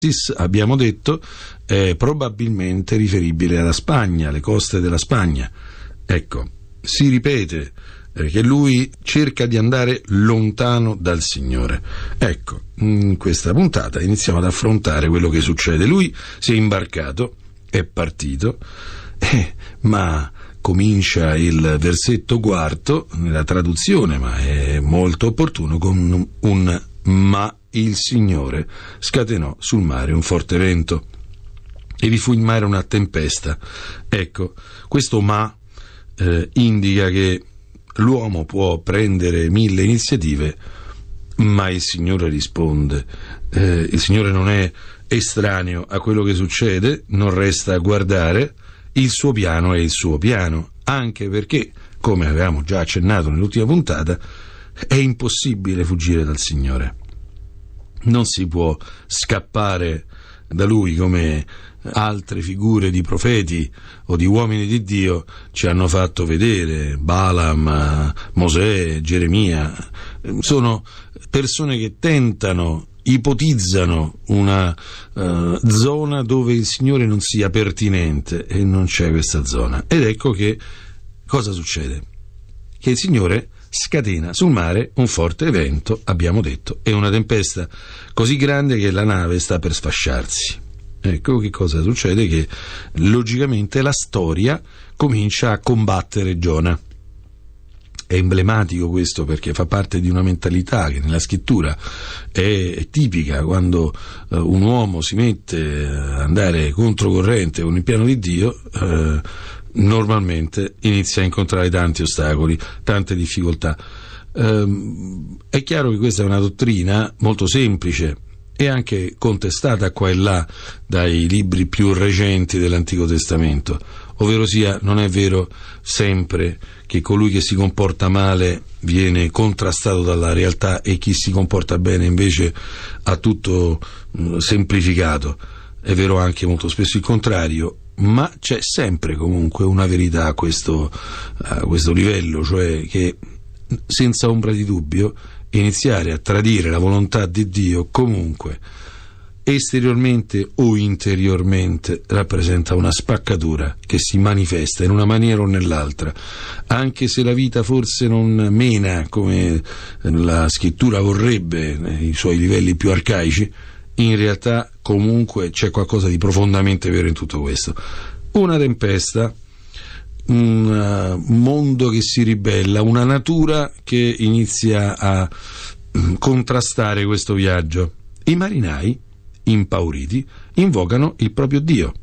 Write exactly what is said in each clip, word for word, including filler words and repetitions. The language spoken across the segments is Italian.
abbiamo detto, è probabilmente riferibile alla Spagna, alle coste della Spagna. Ecco, si ripete eh, che lui cerca di andare lontano dal Signore. Ecco, in questa puntata iniziamo ad affrontare quello che succede. Lui si è imbarcato, è partito, eh, ma comincia il versetto quarto nella traduzione, ma è molto opportuno, con un ma. Il Signore scatenò sul mare un forte vento e vi fu in mare una tempesta. Ecco, questo ma eh, indica che l'uomo può prendere mille iniziative, ma il Signore risponde. Eh, il Signore non è estraneo a quello che succede, non resta a guardare, il suo piano è il suo piano, anche perché, come avevamo già accennato nell'ultima puntata, è impossibile fuggire dal Signore. Non si può scappare da Lui come altre figure di profeti o di uomini di Dio ci hanno fatto vedere. Balaam, Mosè, Geremia sono persone che tentano, ipotizzano una uh, zona dove il Signore non sia pertinente, e non c'è questa zona. Ed ecco che cosa succede? Che il Signore scatena sul mare un forte vento, abbiamo detto, e una tempesta così grande che la nave sta per sfasciarsi. Ecco che cosa succede, che logicamente la storia comincia a combattere Giona. È emblematico questo perché fa parte di una mentalità che nella scrittura è, è tipica. Quando uh, un uomo si mette a andare controcorrente con il piano di Dio, uh, normalmente inizia a incontrare tanti ostacoli, tante difficoltà. Ehm, è chiaro che questa è una dottrina molto semplice e anche contestata qua e là dai libri più recenti dell'Antico Testamento, ovvero sia, non è vero sempre che colui che si comporta male viene contrastato dalla realtà e chi si comporta bene invece ha tutto mh, semplificato. È vero anche molto spesso il contrario, ma c'è sempre comunque una verità a questo, a questo livello, cioè che senza ombra di dubbio iniziare a tradire la volontà di Dio comunque esteriormente o interiormente rappresenta una spaccatura che si manifesta in una maniera o nell'altra, anche se la vita forse non mena come la scrittura vorrebbe nei suoi livelli più arcaici. In realtà comunque c'è qualcosa di profondamente vero in tutto questo. Una tempesta, un mondo che si ribella, una natura che inizia a contrastare questo viaggio. I marinai, impauriti, invocano il proprio Dio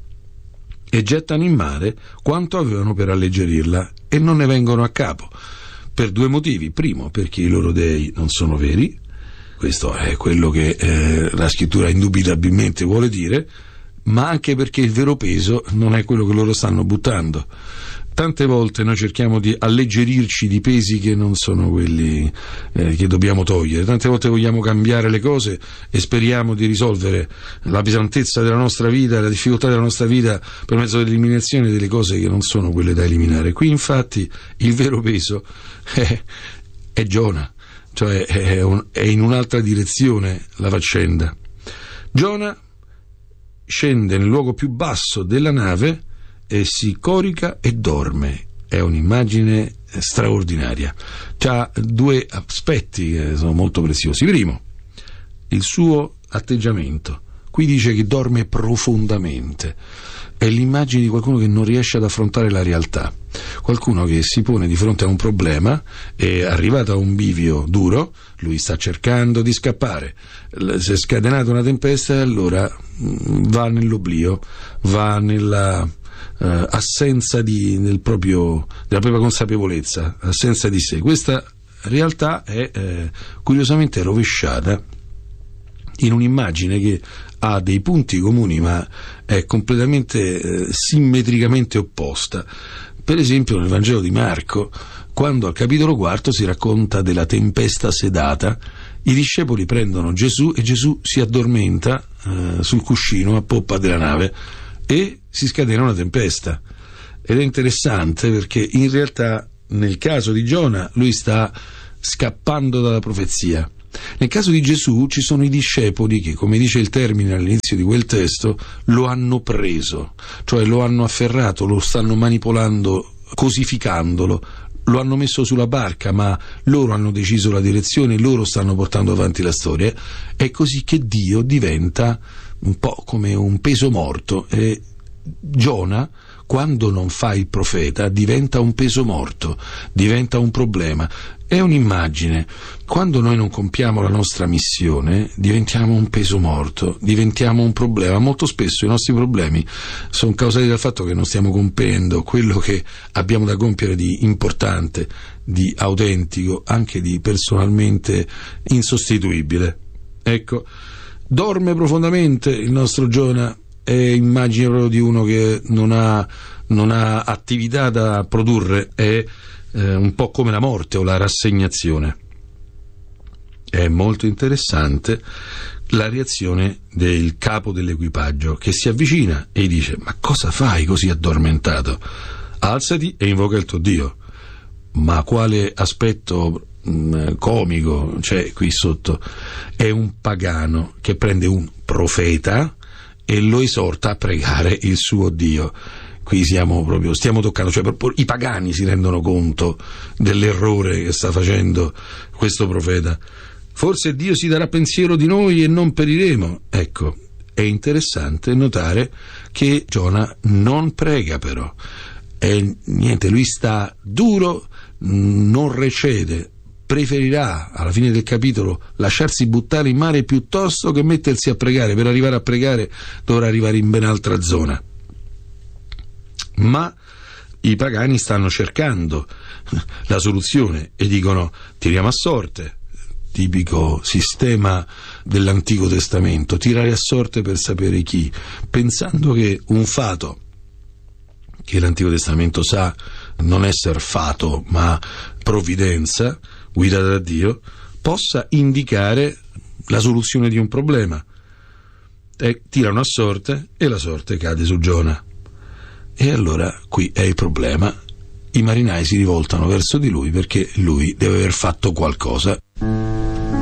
e gettano in mare quanto avevano per alleggerirla e non ne vengono a capo, per due motivi. Primo, perché i loro dei non sono veri. Questo è quello che eh, la scrittura indubitabilmente vuole dire, ma anche perché il vero peso non è quello che loro stanno buttando. Tante volte noi cerchiamo di alleggerirci di pesi che non sono quelli eh, che dobbiamo togliere. Tante volte vogliamo cambiare le cose e speriamo di risolvere la pesantezza della nostra vita, la difficoltà della nostra vita per mezzo dell'eliminazione delle cose che non sono quelle da eliminare. Qui infatti il vero peso è, è Giona. Cioè è, un, è in un'altra direzione la faccenda. Giona scende nel luogo più basso della nave e si corica e dorme. È un'immagine straordinaria. C'ha due aspetti che sono molto preziosi. Primo, il suo atteggiamento. Qui dice che dorme profondamente. È l'immagine di qualcuno che non riesce ad affrontare la realtà, qualcuno che si pone di fronte a un problema, è arrivato a un bivio duro, lui sta cercando di scappare, si è scatenata una tempesta e allora va nell'oblio, va nella uh, assenza di, nel proprio, della propria consapevolezza, assenza di sé. Questa realtà è eh, curiosamente rovesciata in un'immagine che ha dei punti comuni ma è completamente eh, simmetricamente opposta. Per esempio nel Vangelo di Marco, quando al capitolo quarto si racconta della tempesta sedata, i discepoli prendono Gesù e Gesù si addormenta eh, sul cuscino a poppa della nave e si scatena una tempesta. Ed è interessante perché in realtà nel caso di Giona lui sta scappando dalla profezia, Nel caso di Gesù ci sono i discepoli che, come dice il termine all'inizio di quel testo, lo hanno preso, cioè lo hanno afferrato, lo stanno manipolando, cosificandolo, lo hanno messo sulla barca, ma loro hanno deciso la direzione, loro stanno portando avanti la storia. È così che Dio diventa un po' come un peso morto, e Giona, quando non fa il profeta, diventa un peso morto, diventa un problema. È un'immagine. Quando noi non compiamo la nostra missione, diventiamo un peso morto, diventiamo un problema. Molto spesso i nostri problemi sono causati dal fatto che non stiamo compiendo quello che abbiamo da compiere di importante, di autentico, anche di personalmente insostituibile. Ecco, dorme profondamente il nostro Giona. È immagine proprio di uno che non ha, non ha attività da produrre, è eh, un po' come la morte o la rassegnazione. È molto interessante la reazione del capo dell'equipaggio, che si avvicina e dice: ma cosa fai così addormentato? Alzati e invoca il tuo Dio. Ma quale aspetto mh, comico c'è qui sotto? È un pagano che prende un profeta e lo esorta a pregare il suo Dio. Qui siamo proprio, stiamo toccando, cioè i pagani si rendono conto dell'errore che sta facendo questo profeta. Forse Dio si darà pensiero di noi e non periremo. Ecco, è interessante notare che Giona non prega, però. E niente, lui sta duro, non recede. Preferirà, alla fine del capitolo, lasciarsi buttare in mare piuttosto che mettersi a pregare. Per arrivare a pregare dovrà arrivare in ben altra zona. Ma i pagani stanno cercando la soluzione e dicono: tiriamo a sorte. Tipico sistema dell'Antico Testamento, tirare a sorte per sapere chi, pensando che un fato che l'Antico Testamento sa non essere fato ma provvidenza guidata da Dio, possa indicare la soluzione di un problema. E tirano a sorte e la sorte cade su Giona. E allora qui è il problema: i marinai si rivoltano verso di lui perché lui deve aver fatto qualcosa.